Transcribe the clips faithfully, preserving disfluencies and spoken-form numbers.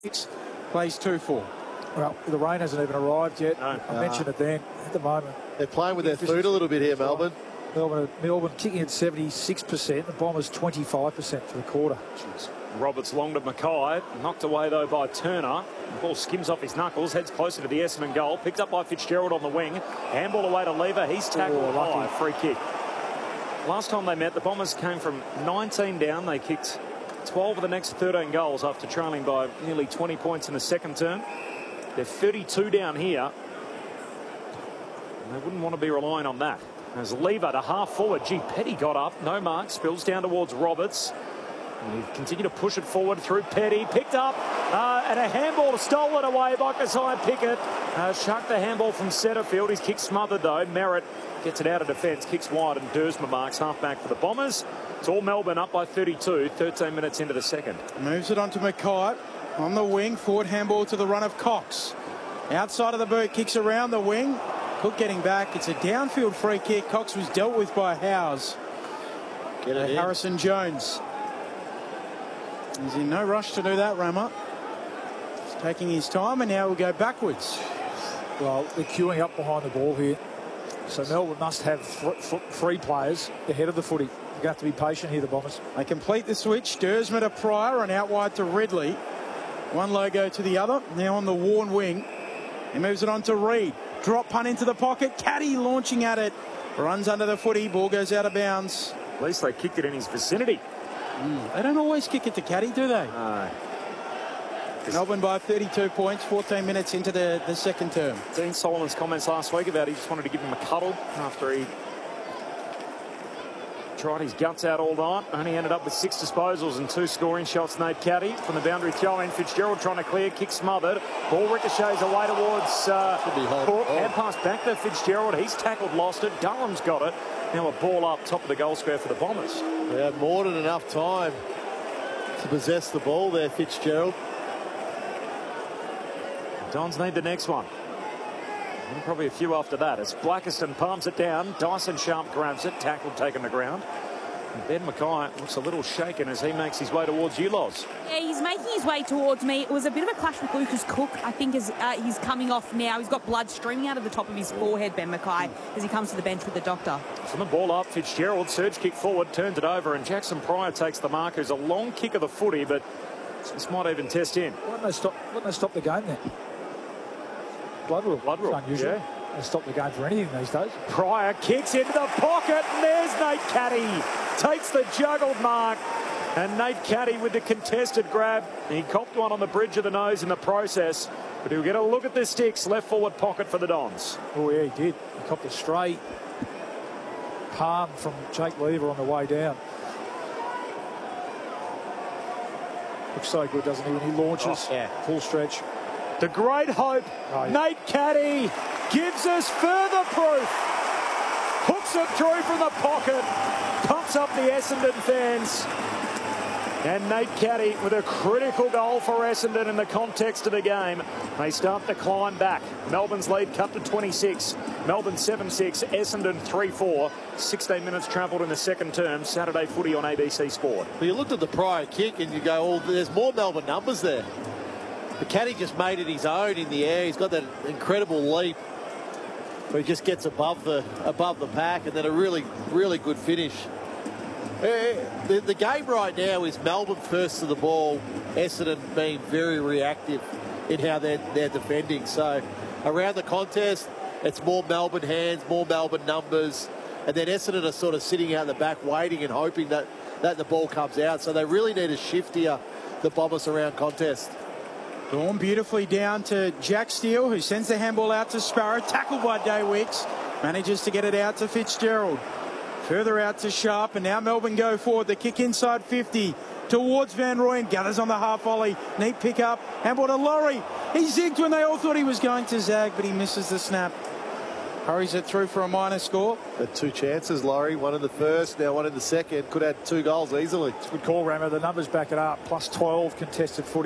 Six plays two four. Well, the rain hasn't even arrived yet. No. I mentioned it then. At the moment, they're playing with their food a little bit here, Melbourne. Melbourne, Melbourne kicking at seventy-six percent. The Bombers twenty-five percent for the quarter. Jeez. Roberts long to Mackay. Knocked away, though, by Turner. The ball skims off his knuckles. Heads closer to the Essendon goal. Picked up by Fitzgerald on the wing. Handball away to Lever. He's tackled oh, high. Free kick. Last time they met, the Bombers came from nineteen down. They kicked twelve of the next thirteen goals after trailing by nearly twenty points in the second term. They're thirty-two down here. And they wouldn't want to be relying on that. As Lever to half forward. Gee, Petty got up. No mark. Spills down towards Roberts. And he continued to push it forward through Petty. Picked up. Uh, and a handball stolen away by Keziah Pickett. Uh, shucked the handball from Setterfield. His kick smothered though. Merritt gets it out of defence. Kicks wide and Dersma marks halfback for the Bombers. It's all Melbourne up by thirty-two. thirteen minutes into the second. Moves it on to Mackay. On the wing, forward handball to the run of Cox. Outside of the boot, kicks around the wing. Cook getting back. It's a downfield free kick. Cox was dealt with by Howes. Get it in. Harrison Jones. He's in no rush to do that, Rama. He's taking his time, and now we'll go backwards. Well, they're queuing up behind the ball here. So Melbourne must have three players ahead of the footy. You're going to have to be patient here, the Bombers. They complete the switch. Dersma to Pryor and out wide to Ridley. One logo to the other. Now on the worn wing. He moves it on to Reid. Drop punt into the pocket. Caddy launching at it. Runs under the footy. Ball goes out of bounds. At least they kicked it in his vicinity. Mm. They don't always kick it to Caddy, do they? No. Melbourne by thirty-two points, fourteen minutes into the, the second term. Dean Solomon's comments last week about he just wanted to give him a cuddle after he tried his guts out all night. Only ended up with six disposals and two scoring shots. Nate Caddy from the boundary throw-in. Fitzgerald trying to clear, kick smothered. Ball ricochets away towards uh, Cook. Hand pass back to Fitzgerald. He's tackled, lost it. Durham's got it. Now a ball up top of the goal square for the Bombers. They had more than enough time to possess the ball there, Fitzgerald. Dons need the next one. And probably a few after that. As Blackiston palms it down. Dyson Sharp grabs it. Tackle taken to ground. And Ben Mackay looks a little shaken as he makes his way towards Ulos. Yeah, he's making his way towards me. It was a bit of a clash with Lucas Cook. I think as uh, he's coming off now. He's got blood streaming out of the top of his forehead, Ben Mackay, as he comes to the bench with the doctor. From the ball up, Fitzgerald, surge kick forward, turns it over, and Jackson Pryor takes the mark. It's a long kick of the footy, but this might even test in. Why don't they stop, why don't they stop the game then? Blood rule. Blood rule. It's unusual. Yeah. They stop the game for anything these days. Pryor kicks into the pocket, and there's Nate Caddy. Takes the juggled mark. And Nate Caddy with the contested grab. He copped one on the bridge of the nose in the process. But he'll get a look at the sticks. Left forward pocket for the Dons. Oh, yeah, he did. He copped a straight palm from Jake Lever on the way down. Looks so good, doesn't he, when he launches? Oh, yeah. Full stretch. The great hope, oh, yeah. Nate Caddy gives us further proof. Hooks it through from the pocket. Pumps up the Essendon fans. And Nate Caddy with a critical goal for Essendon in the context of the game. They start to climb back. Melbourne's lead cut to twenty-six. Melbourne seven six, Essendon three four. sixteen minutes travelled in the second term. Saturday footy on A B C Sport. Well, you looked at the prior kick and you go, oh, there's more Melbourne numbers there. The Caddy just made it his own in the air. He's got that incredible leap where he just gets above the above the pack, and then a really, really good finish. The, the game right now is Melbourne first to the ball, Essendon being very reactive in how they're, they're defending. So around the contest, it's more Melbourne hands, more Melbourne numbers, and then Essendon are sort of sitting out the back waiting and hoping that, that the ball comes out. So they really need to shift here, the Bombers around contest. Drawn beautifully down to Jack Steele, who sends the handball out to Sparrow. Tackled by Day Wicks. Manages to get it out to Fitzgerald. Further out to Sharp, and now Melbourne go forward. The kick inside fifty towards Van Rooyen. Gunners on the half volley. Neat pick up. Handball to Laurie. He zigged when they all thought he was going to zag, but he misses the snap. Hurries it through for a minor score. Had two chances, Laurie. One in the first, now one in the second. Could add two goals easily. It's a good call, Ramo. The numbers back it up. Plus twelve contested footy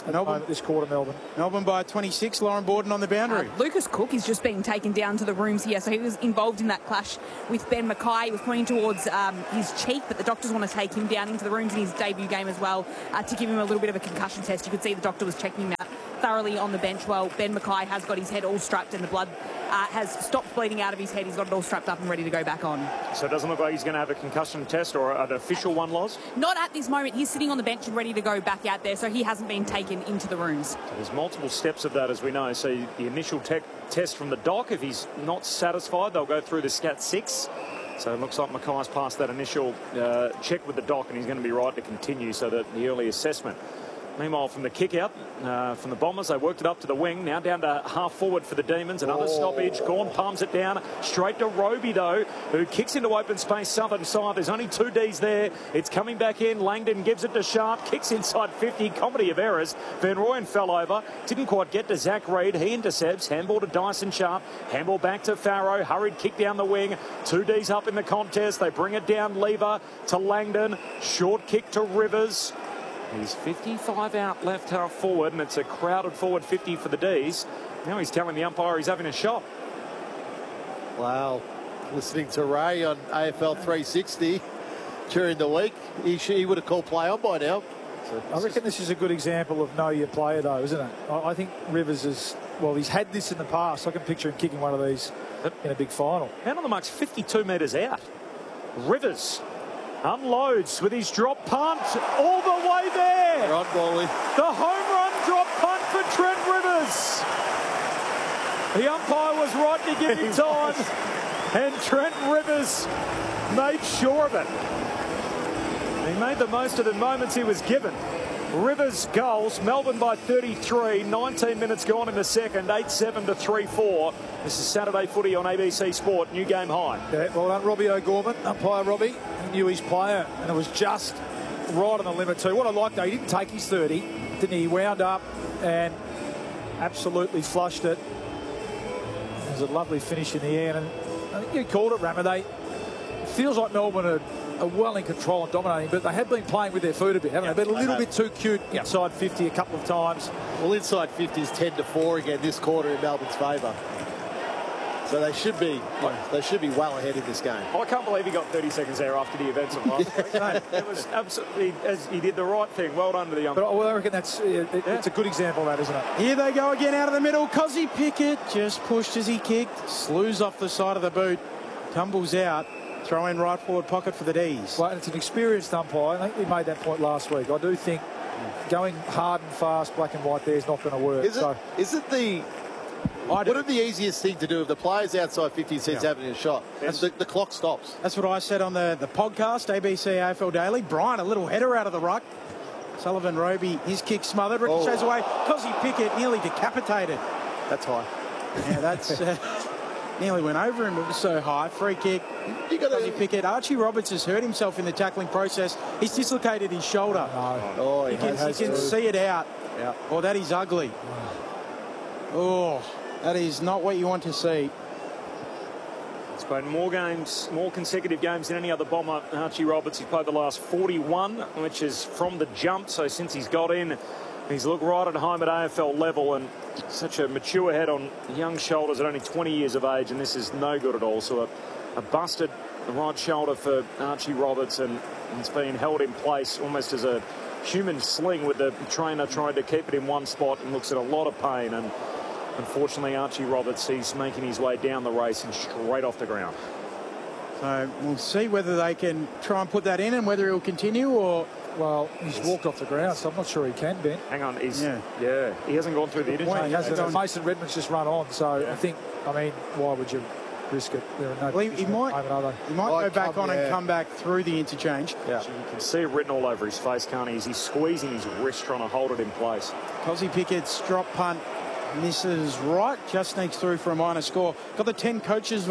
Melbourne this quarter, Melbourne. Melbourne by twenty-six. Lauren Borden on the boundary. Uh, Lucas Cook is just being taken down to the rooms here. So he was involved in that clash with Ben Mackay. He was pointing towards um, his cheek, but the doctors want to take him down into the rooms in his debut game as well uh, to give him a little bit of a concussion test. You could see the doctor was checking him out thoroughly on the bench. Well, Ben Mackay has got his head all strapped and the blood uh, has stopped bleeding out of his head. He's got it all strapped up and ready to go back on. So it doesn't look like he's going to have a concussion test or an official one, Loz? Not at this moment. He's sitting on the bench and ready to go back out there, so he hasn't been taken into the rooms. So there's multiple steps of that, as we know. So the initial tech test from the doc, if he's not satisfied, they'll go through the scat six. So it looks like Mackay's passed that initial uh, check with the doc, and he's going to be right to continue, so that the early assessment. Meanwhile, from the kick out uh, from the Bombers, they worked it up to the wing. Now down to half forward for the Demons. Another oh. stoppage. Gawn palms it down. Straight to Roby, though, who kicks into open space southern side. There's only two Ds there. It's coming back in. Langdon gives it to Sharp. Kicks inside fifty. Comedy of errors. Van Rooyen fell over. Didn't quite get to Zach Reid. He intercepts. Handball to Dyson Sharp. Handball back to Farrow. Hurried kick down the wing. Two Ds up in the contest. They bring it down. Lever to Langdon. Short kick to Rivers. He's fifty-five out left half forward, and it's a crowded forward fifty for the Ds. Now he's telling the umpire he's having a shot. Wow. Listening to Ray on A F L three sixty during the week, he, he would have called play on by now. So I reckon this is a good example of know your player, though, isn't it? I, I think Rivers is, well, he's had this in the past. I can picture him kicking one of these in a big final. Out on the mark's fifty-two metres out. Rivers unloads with his drop punt all the way there. Run, Wally. The home run drop punt for Trent Rivers. The umpire was right to give him time, and Trent Rivers made sure of it. He made the most of the moments he was given. Rivers goals, Melbourne by thirty-three, nineteen minutes gone in the second, eight seven to three four. This is Saturday footy on A B C Sport, new game high. Yeah, well done, Robbie O'Gorman, umpire Robbie. He knew his player, and it was just right on the limit too. What I like, though, he didn't take his thirty, didn't he? He wound up and absolutely flushed it. It was a lovely finish in the air, and I think you called it, Rammer. They, it feels like Melbourne are, are well in control and dominating, but they have been playing with their foot a bit, haven't yep, they? Been a little have. bit too cute inside fifty a couple of times. Well, inside fifty is ten to four again this quarter in Melbourne's favour. So they should be, yeah, they should be well ahead in this game. I can't believe he got thirty seconds there after the events of last week. No, it was absolutely, as he did the right thing. Well done to the young. But I reckon that's uh, it, yeah. it's a good example of that, isn't it? Here they go again out of the middle. Cozzy Pickett just pushed as he kicked. Slews off the side of the boot. Tumbles out. Throw in right forward pocket for the Ds. Well, and it's an experienced umpire. I think we made that point last week. I do think going hard and fast, black and white there is not going to work. Is it, so. is it the... Wouldn't the easiest thing to do if the player's outside fifty cents yeah. having a shot? That's the, the clock stops. That's what I said on the, the podcast, A B C A F L Daily. Brian, a little header out of the ruck. Sullivan Roby, his kick smothered. Ricochets oh. away. Cozzy Pickett nearly decapitated. That's high. Yeah, that's... Uh, nearly went over him. It was so high. Free kick. You got Cozzy Pickett. Archie Roberts has hurt himself in the tackling process. He's dislocated his shoulder. Oh, no. oh he, he can, he can see it out. Yeah. Oh, that is ugly. Oh, that is not what you want to see. He's played more games, more consecutive games than any other Bomber, Archie Roberts. He's played the last forty-one, which is from the jump. So since he's got in, he's looked right at home at A F L level, and such a mature head on young shoulders at only twenty years of age, and this is no good at all. So a, a busted right shoulder for Archie Roberts, and it's being held in place almost as a human sling with the trainer trying to keep it in one spot, and looks at a lot of pain. And unfortunately, Archie Roberts, he's making his way down the race and straight off the ground. So we'll see whether they can try and put that in and whether he'll continue or... Well, he's walked off the ground, so I'm not sure he can, Ben. Hang on, he's... Yeah, yeah he hasn't gone through the interchange. No, he hasn't. Mason Redmond's just run on, so yeah. I think, I mean, why would you risk it? There are no well, he, he might, he might go back on yeah. and come back through the interchange. Yeah. So you can see it written all over his face, can't he? He's squeezing his wrist, trying to hold it in place. Cozzy Pickett's drop punt misses right, just sneaks through for a minor score. Got the ten coaches